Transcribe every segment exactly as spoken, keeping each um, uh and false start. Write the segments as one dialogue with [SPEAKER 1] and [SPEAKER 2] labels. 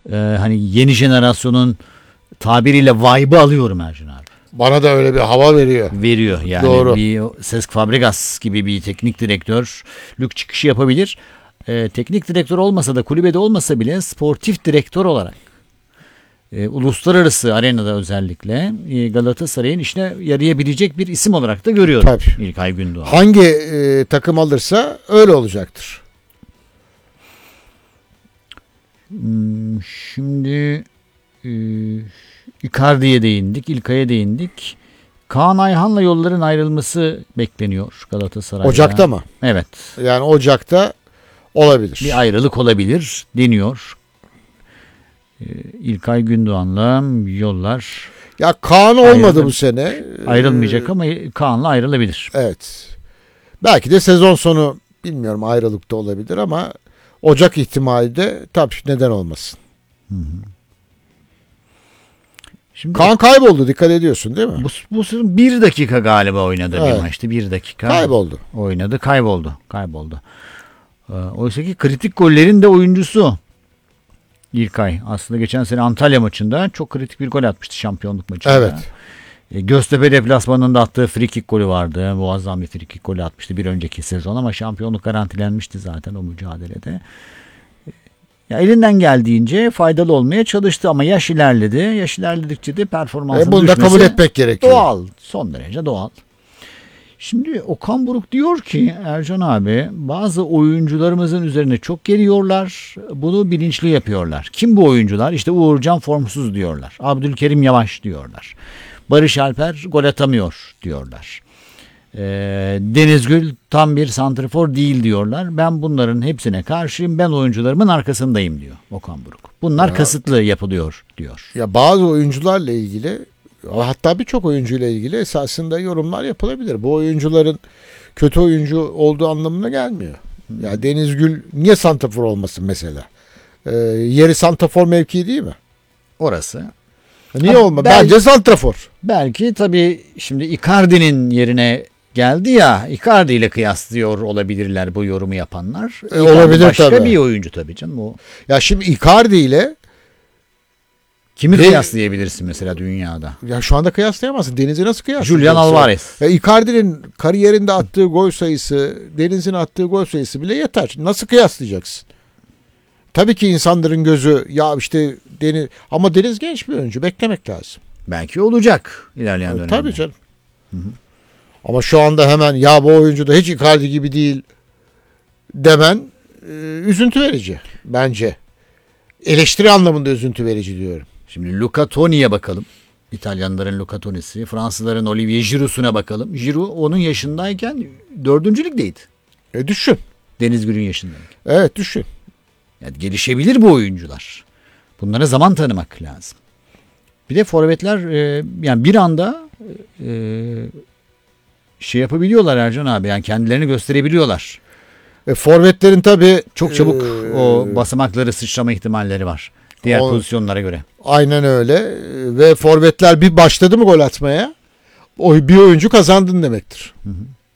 [SPEAKER 1] e, hani yeni jenerasyonun tabiriyle vibe'ı alıyorum Ercan abi.
[SPEAKER 2] Bana da öyle bir hava veriyor.
[SPEAKER 1] Veriyor yani.
[SPEAKER 2] Doğru.
[SPEAKER 1] Bir Cesc Fabregas gibi bir teknik direktörlük çıkışı yapabilir. Ee, teknik direktör olmasa da, kulübede olmasa bile sportif direktör olarak e, uluslararası arenada özellikle e, Galatasaray'ın işine yarayabilecek bir isim olarak da görüyorum.
[SPEAKER 2] Tabii.
[SPEAKER 1] İlkay Gündoğan.
[SPEAKER 2] Hangi e, takım alırsa öyle olacaktır.
[SPEAKER 1] Hmm, şimdi e, Icardi'ye değindik, İlkay'a değindik. Kaan Ayhan'la yolların ayrılması bekleniyor Galatasaray'da.
[SPEAKER 2] Ocakta mı?
[SPEAKER 1] Evet.
[SPEAKER 2] Yani Ocak'ta olabilir.
[SPEAKER 1] Bir ayrılık olabilir deniyor. Ee, İlkay Gündoğan'la yollar
[SPEAKER 2] Ya Kaan olmadı
[SPEAKER 1] Ayrılır.
[SPEAKER 2] bu sene.
[SPEAKER 1] ayrılmayacak ama Kaan'la ayrılabilir.
[SPEAKER 2] Evet. Belki de sezon sonu bilmiyorum ayrılıkta olabilir ama Ocak ihtimali de tabii neden olmasın.
[SPEAKER 1] Hı hı. Şimdi
[SPEAKER 2] Kaan kayboldu, dikkat ediyorsun değil mi?
[SPEAKER 1] bu, bu sezon bir dakika galiba oynadı
[SPEAKER 2] Evet.
[SPEAKER 1] bir maçta. Bir dakika
[SPEAKER 2] Kayboldu.
[SPEAKER 1] oynadı, kayboldu. Kayboldu. Ee, oysa ki kritik gollerin de oyuncusu İlkay. Aslında geçen sene Antalya maçında çok kritik bir gol atmıştı şampiyonluk maçında.
[SPEAKER 2] Evet.
[SPEAKER 1] E, Göztepe deplasmanında attığı frikik golü vardı. Muazzam bir frikik golü atmıştı bir önceki sezon ama şampiyonluk garantilenmişti zaten o mücadelede. E, ya elinden geldiğince faydalı olmaya çalıştı ama yaş ilerledi. Yaş ilerledikçe de performansın
[SPEAKER 2] E bunu da
[SPEAKER 1] düşmesi
[SPEAKER 2] kabul etmek gerekiyor.
[SPEAKER 1] doğal. Son derece doğal. Şimdi Okan Buruk diyor ki Ercan abi, bazı oyuncularımızın üzerine çok geliyorlar. Bunu bilinçli yapıyorlar. Kim bu oyuncular? İşte Uğurcan formsuz diyorlar. Abdülkerim yavaş diyorlar. Barış Alper gol atamıyor diyorlar. Ee, Deniz Gül tam bir santrafor değil diyorlar. Ben bunların hepsine karşıyım. Ben oyuncularımın arkasındayım diyor Okan Buruk. Bunlar
[SPEAKER 2] Ya.
[SPEAKER 1] kasıtlı yapılıyor diyor.
[SPEAKER 2] Ya bazı oyuncularla ilgili, hatta birçok oyuncuyla ilgili esasında yorumlar yapılabilir. Bu oyuncuların kötü oyuncu olduğu anlamına gelmiyor. Ya Deniz Gül niye santrafor olmasın mesela? Ee, yeri santrafor mevkii değil mi?
[SPEAKER 1] Orası.
[SPEAKER 2] Niye
[SPEAKER 1] Ha,
[SPEAKER 2] olma?
[SPEAKER 1] ben-
[SPEAKER 2] Bence santrafor.
[SPEAKER 1] Belki tabii şimdi Icardi'nin yerine geldi ya, Icardi ile kıyaslıyor olabilirler bu yorumu yapanlar.
[SPEAKER 2] E,
[SPEAKER 1] Icardi
[SPEAKER 2] olabilir
[SPEAKER 1] başka
[SPEAKER 2] tabii.
[SPEAKER 1] bir oyuncu tabii canım. O.
[SPEAKER 2] Ya şimdi Icardi ile
[SPEAKER 1] Kimi
[SPEAKER 2] Ve-
[SPEAKER 1] kıyaslayabilirsin mesela dünyada?
[SPEAKER 2] ya şu anda kıyaslayamazsın. Deniz'i nasıl kıyaslayacaksın?
[SPEAKER 1] Julian Alvarez.
[SPEAKER 2] Ya Icardi'nin kariyerinde attığı gol sayısı, Deniz'in attığı gol sayısı bile yeter. Nasıl kıyaslayacaksın? Tabii ki insanların gözü ya işte Deniz, ama Deniz genç bir oyuncu, beklemek lazım.
[SPEAKER 1] Belki olacak ilerleyen dönemde.
[SPEAKER 2] Tabii canım. Ama şu anda hemen ya bu oyuncu da hiç Icardi gibi değil demen e, üzüntü verici bence. Eleştiri anlamında üzüntü verici diyorum.
[SPEAKER 1] Şimdi Luca Toni'ye bakalım. İtalyanların Luca Toni'si, Fransızların Olivier Giroud'una bakalım. Giroud onun yaşındayken dördüncü ligdeydi.
[SPEAKER 2] E düşün.
[SPEAKER 1] Deniz Gül'ün yaşındayken.
[SPEAKER 2] Evet düşün.
[SPEAKER 1] Yani gelişebilir bu oyuncular. Bunlara zaman tanımak lazım. Bir de forvetler e, yani bir anda e, şey yapabiliyorlar Ercan abi. Yani kendilerini gösterebiliyorlar.
[SPEAKER 2] E, forvetlerin tabii
[SPEAKER 1] Çok çabuk
[SPEAKER 2] e,
[SPEAKER 1] o basamakları sıçrama ihtimalleri var. Diğer
[SPEAKER 2] o-
[SPEAKER 1] pozisyonlara göre.
[SPEAKER 2] aynen öyle. Ve forvetler bir başladı mı gol atmaya, o bir oyuncu kazandın demektir.
[SPEAKER 1] Hı hı.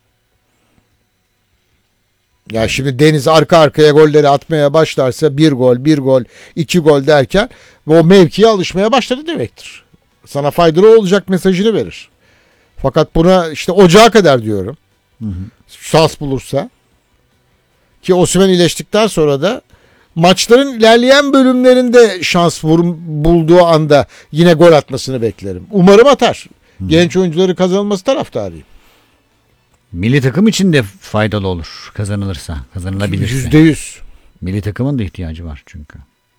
[SPEAKER 2] Ya şimdi Deniz arka arkaya golleri atmaya başlarsa bir gol, bir gol, iki gol derken o mevkiye alışmaya başladı demektir. Sana faydalı olacak mesajını verir. Fakat buna işte ocağa kadar diyorum.
[SPEAKER 1] Hı hı.
[SPEAKER 2] Şans bulursa. Ki Osimhen iyileştikten sonra da maçların ilerleyen bölümlerinde şans vur- bulduğu anda yine gol atmasını beklerim. Umarım atar.
[SPEAKER 1] Hı.
[SPEAKER 2] Genç oyuncuları kazanılması taraftarıyım.
[SPEAKER 1] Milli takım için de faydalı olur kazanılırsa, kazanılabilirse.
[SPEAKER 2] Yüzde yüz.
[SPEAKER 1] Milli takımın da ihtiyacı var çünkü.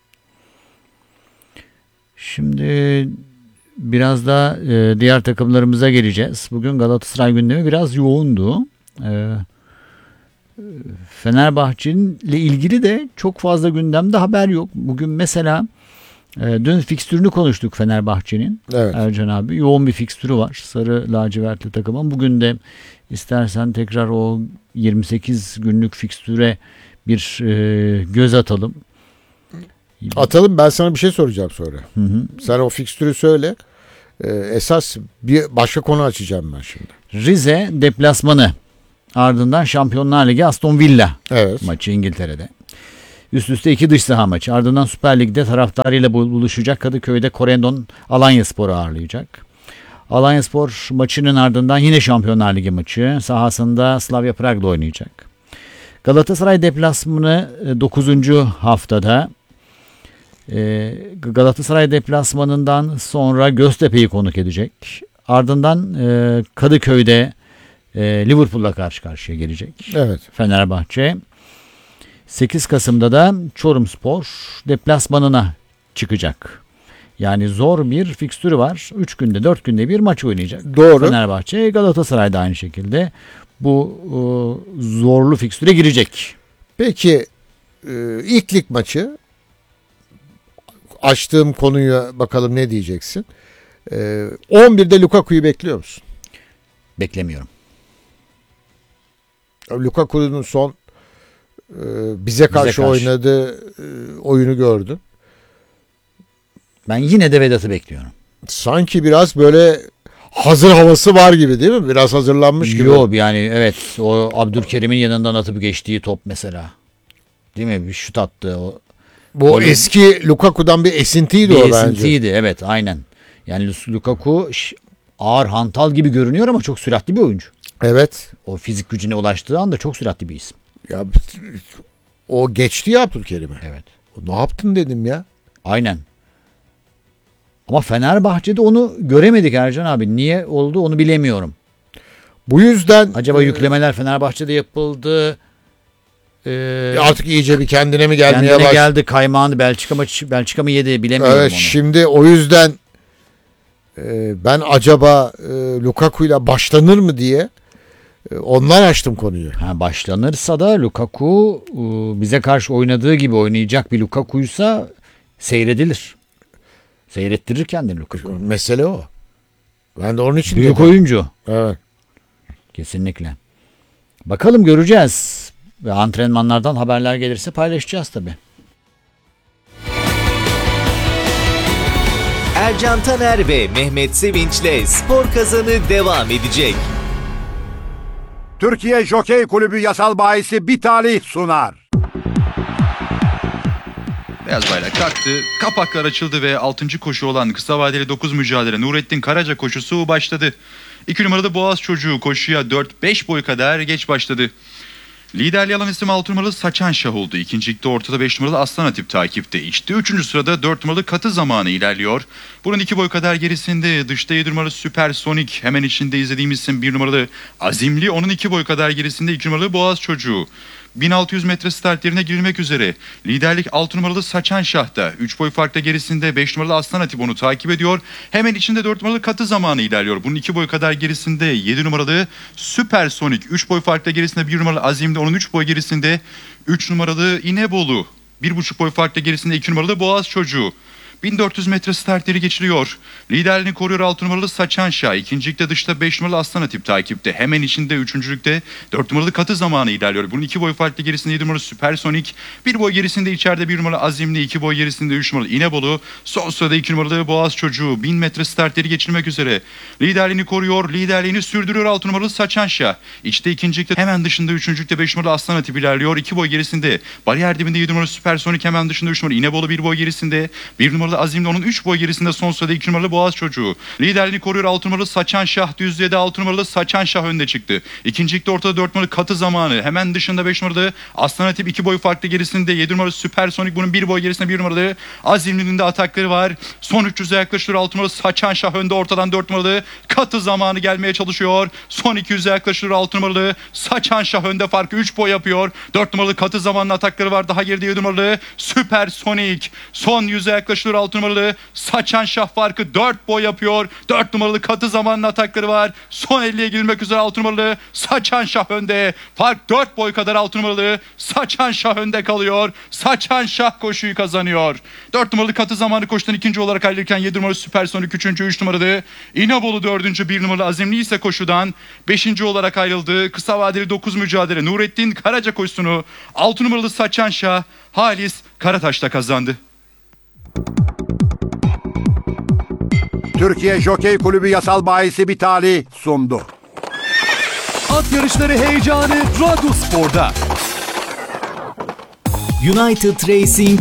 [SPEAKER 1] Şimdi biraz da e, diğer takımlarımıza geleceğiz. Bugün Galatasaray gündemi biraz yoğundu. E, Fenerbahçe'nin ile ilgili de çok fazla gündemde haber yok. Bugün mesela e, dün fikstürünü konuştuk Fenerbahçe'nin.
[SPEAKER 2] Evet.
[SPEAKER 1] Ercan abi. Yoğun bir fikstürü var. Sarı lacivertli takımın. Bugün de istersen tekrar o yirmi sekiz günlük fikstüre bir e, göz atalım.
[SPEAKER 2] Atalım, ben sana bir şey soracağım sonra.
[SPEAKER 1] Hı hı.
[SPEAKER 2] Sen o fikstürü söyle. Ee, esas bir başka konu açacağım ben şimdi.
[SPEAKER 1] Rize deplasmanı. Ardından Şampiyonlar Ligi Aston Villa
[SPEAKER 2] Evet.
[SPEAKER 1] maçı İngiltere'de. Üst üste iki dış saha maçı. Ardından Süper Lig'de taraftarıyla buluşacak. Kadıköy'de Corendon Alanyaspor'u ağırlayacak. Alanyaspor maçının ardından yine Şampiyonlar Ligi maçı. Sahasında Slavia Prag'la oynayacak. Galatasaray deplasmanı dokuzuncu haftada. Galatasaray deplasmanından sonra Göztepe'yi konuk edecek. Ardından Kadıköy'de Liverpool'la karşı karşıya gelecek.
[SPEAKER 2] Evet.
[SPEAKER 1] Fenerbahçe. sekiz Kasım'da da Çorumspor deplasmanına çıkacak. Yani zor bir fikstürü var. üç günde dört günde bir maç oynayacak.
[SPEAKER 2] Doğru.
[SPEAKER 1] Fenerbahçe, Galatasaray da aynı şekilde bu e, zorlu fikstüre girecek.
[SPEAKER 2] Peki e, ilk lig maçı, açtığım konuya bakalım ne diyeceksin? E, on birde Lukaku'yu bekliyor musun?
[SPEAKER 1] Beklemiyorum.
[SPEAKER 2] Lukaku'nun son e, bize karşı,
[SPEAKER 1] Bize karşı.
[SPEAKER 2] oynadığı e, oyunu gördün.
[SPEAKER 1] Ben yine de Vedat'ı bekliyorum.
[SPEAKER 2] Sanki biraz böyle hazır havası var gibi, değil mi? Biraz hazırlanmış gibi.
[SPEAKER 1] Yok yani evet, o Abdülkerim'in yanından atıp geçtiği top mesela. Değil mi? Bir şut attı o.
[SPEAKER 2] Bu
[SPEAKER 1] Öyle-
[SPEAKER 2] eski Lukaku'dan bir esintiydi
[SPEAKER 1] Bir
[SPEAKER 2] o bence.
[SPEAKER 1] esintiydi, evet, aynen. Yani Lukaku ş- ağır hantal gibi görünüyor ama çok süratli bir oyuncu.
[SPEAKER 2] Evet.
[SPEAKER 1] O fizik gücüne ulaştığı anda çok süratli bir isim.
[SPEAKER 2] Ya o geçti ya Abdülkerim'e.
[SPEAKER 1] Evet.
[SPEAKER 2] Ne yaptın dedim ya.
[SPEAKER 1] Aynen. Ama Fenerbahçe'de onu göremedik Ercan abi. Niye oldu onu bilemiyorum.
[SPEAKER 2] Bu yüzden
[SPEAKER 1] Acaba
[SPEAKER 2] e,
[SPEAKER 1] yüklemeler Fenerbahçe'de yapıldı. Ee,
[SPEAKER 2] artık iyice bir kendine mi gelmeye
[SPEAKER 1] kendine
[SPEAKER 2] baş-
[SPEAKER 1] geldi, kaymağını Belçika maçı Belçika mı yedi bilemiyorum
[SPEAKER 2] Evet,
[SPEAKER 1] onu.
[SPEAKER 2] şimdi o yüzden e, ben acaba e, Lukaku'yla başlanır mı diye e, ondan açtım konuyu.
[SPEAKER 1] Ha, başlanırsa da Lukaku e, bize karşı oynadığı gibi oynayacak bir Lukaku'ysa seyredilir. Seyrettirir kendini Lukaku.
[SPEAKER 2] Mesele o. Ben de onun için
[SPEAKER 1] Büyük
[SPEAKER 2] dedim.
[SPEAKER 1] oyuncu.
[SPEAKER 2] Evet.
[SPEAKER 1] Kesinlikle. Bakalım, göreceğiz. Ve antrenmanlardan haberler gelirse paylaşacağız tabii.
[SPEAKER 3] Ercan Taner ve Mehmet Sevinç'le Spor Kazanı devam edecek.
[SPEAKER 4] Türkiye Jokey Kulübü yasal bahisi Bitali sunar.
[SPEAKER 5] Beyaz bayrak kalktı, kapaklar açıldı ve altıncı koşu olan kısa vadeli dokuz mücadele Nurettin Karaca koşusu başladı. iki numaralı Boğaz Çocuğu koşuya dört beş boy kadar geç başladı. Liderliği alan isim altı numaralı Saçan Şah oldu. İkincilikte ortada beş numaralı Aslan Atip takipte. İşte üçüncü sırada dört numaralı Katı Zamanı ilerliyor. Bunun iki boy kadar gerisinde dışta yedi numaralı Süpersonik. Hemen içinde izlediğimiz isim bir numaralı Azimli. Onun iki boy kadar gerisinde iki numaralı Boğaz Çocuğu. bin altı yüz metre start yerine girilmek üzere. Liderlik altı numaralı Saçan Şah'ta. üç boy farkla gerisinde beş numaralı Aslan Atip onu takip ediyor. Hemen içinde dört numaralı Katı Zamanı ilerliyor. Bunun iki boy kadar gerisinde yedi numaralı Süpersonik. üç boy farkla gerisinde bir numaralı Azim'de. Onun üç boy gerisinde üç numaralı İnebolu. bir buçuk boy farkla gerisinde iki numaralı Boğaz Çocuğu. bin dört yüz metre startleri geçiliyor. Liderliğini koruyor altı numaralı Saçan Şah. İkincilikte dışta beş numaralı Aslan Atip takipte. Hemen içinde üçüncülükte dört numaralı Katı Zamanı ilerliyor. Bunun iki boy farklı gerisinde yedi numaralı Süpersonik. bir boy gerisinde içeride bir numaralı Azimli. iki boy gerisinde üç numaralı İnebolu. Son sırada iki numaralı Boğaz Çocuğu. bin metre startleri geçilmek üzere. Liderliğini koruyor. Liderliğini sürdürüyor altı numaralı Saçan Şah. İçte ikincilikte hemen dışında üçüncülükte beş numaralı Aslan Atip ilerliyor. iki boy gerisinde bariyer dibinde yedi numaralı Süpersonik, hemen dışında üç numaralı İnebolu bir boy gerisinde. bir numaralı Azimli, onun üç boy gerisinde son sırada iki numaralı Boğaz Çocuğu. Liderliğini koruyor altı numaralı Saçan Şah. Düzlüğe altı numaralı Saçan Şah önde çıktı. İkincilikte ortada dört numaralı Katı Zamanı. Hemen dışında beş numaralı Aslan Atip, iki boy farklı gerisinde yedi numaralı Süpersonik. Bunun bir boy gerisinde bir numaralı Azimli'nin de atakları var. Son üç yüze yaklaşıyor altı numaralı Saçan Şah önde, ortadan dört numaralı Katı Zamanı gelmeye çalışıyor. Son iki yüze yaklaşıyor altı numaralı Saçan Şah önde, farkı üç boy yapıyor. dört numaralı Katı Zamanı'nın atakları var. Daha geride yedi numaralı Süpersonik. Son yüze yaklaşıyor altı numaralı Saçan Şah, farkı dört boy yapıyor. dört numaralı Katı Zamanı'nın atakları var. Son elliye girilmek üzere altı numaralı Saçan Şah önde. Fark dört boy kadar altı numaralı Saçan Şah önde kalıyor. Saçan Şah koşuyu kazanıyor. dört numaralı Katı Zamanı koşudan ikinci olarak ayrılırken yedi numaralı Süpersonik üçüncü, üç numaralı İnebolu dördüncü, bir numaralı Azimli ise koşudan beşinci olarak ayrıldı. Kısa vadeli dokuz mücadele Nurettin Karaca koşusunu altı numaralı Saçan Şah Halis Karataş'ta kazandı.
[SPEAKER 4] Türkiye Jokey Kulübü yasal bahisi Bitali sundu.
[SPEAKER 6] At yarışları heyecanı Radyospor'da.
[SPEAKER 3] United Racing